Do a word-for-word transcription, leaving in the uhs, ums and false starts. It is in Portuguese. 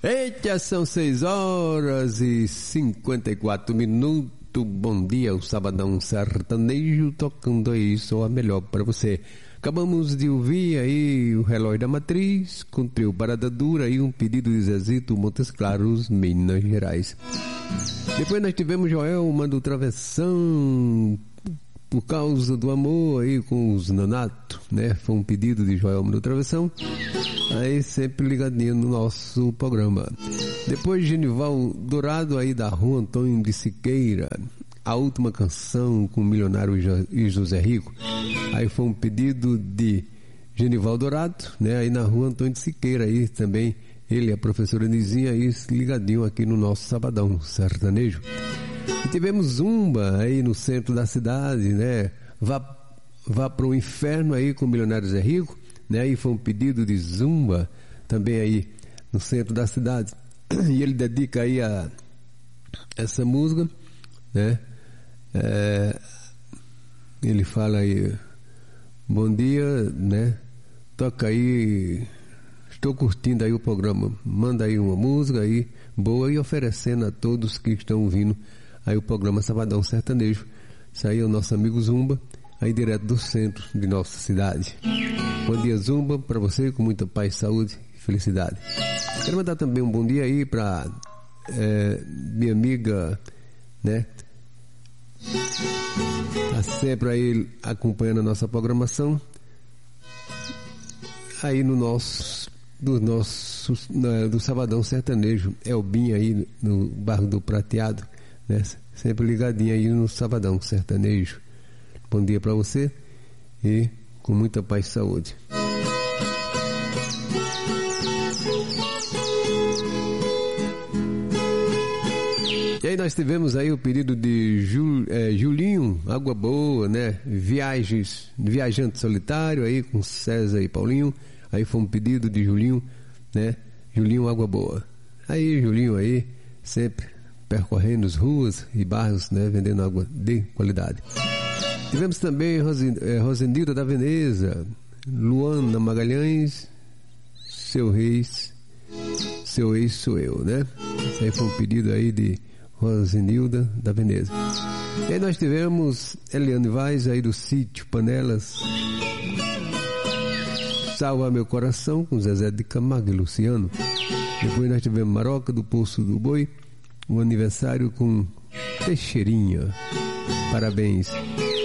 Eita, são seis horas e cinquenta e quatro minutos. Bom dia, o Sabadão Sertanejo tocando aí só a melhor para você. Acabamos de ouvir aí o Relógio da Matriz, com trio Parada Dura e um pedido de Zezito, Montes Claros, Minas Gerais. Depois nós tivemos Joelma do Travessão, por causa do amor aí com os Nanato, né? Foi um pedido de Joelma do Travessão. Aí sempre ligadinho no nosso programa. Depois Genival Dourado aí da Rua Antônio de Siqueira, a última canção com o Milionário e José Rico. Aí foi um pedido de Genival Dourado, né? Aí na Rua Antônio de Siqueira aí também, ele, a professora Nizinha aí ligadinho aqui no nosso Sabadão Sertanejo. E tivemos Zumba aí no centro da cidade, né? Vá, vá pro inferno aí com o Milionário José Rico. Né, aí foi um pedido de Zumba também aí no centro da cidade, e ele dedica aí a essa música, né? É, ele fala aí, bom dia, né? Toca aí, estou curtindo aí o programa, manda aí uma música aí boa e oferecendo a todos que estão ouvindo aí o programa Sabadão Sertanejo. Isso aí é o nosso amigo Zumba, aí direto do centro de nossa cidade. Bom dia, Zumba, para você, com muita paz, saúde e felicidade. Quero mandar também um bom dia aí para é, minha amiga, né? Tá sempre aí acompanhando a nossa programação. Aí no nosso, do nosso, na, do Sabadão Sertanejo, Elbinha aí no bairro do Prateado, né? Sempre ligadinha aí no Sabadão Sertanejo. Bom dia para você e com muita paz e saúde. E aí nós tivemos aí o pedido de Jul, é, Julinho, Água Boa, né? Viagens, Viajante Solitário aí com César e Paulinho. Aí foi um pedido de Julinho, né? Julinho, Água Boa. Aí Julinho aí, sempre percorrendo as ruas e bairros, né? Vendendo água de qualidade. Tivemos também Rosen, eh, Rosenilda da Veneza, Luana Magalhães, Seu Reis, Seu Ex Sou Eu, né? Esse aí foi um pedido aí de Rosenilda da Veneza. E aí nós tivemos Eliane Vaz aí do Sítio Panelas, Salva Meu Coração, com Zezé de Camargo e Luciano. Depois nós tivemos Maroca do Poço do Boi, um aniversário com Teixeirinha. Parabéns.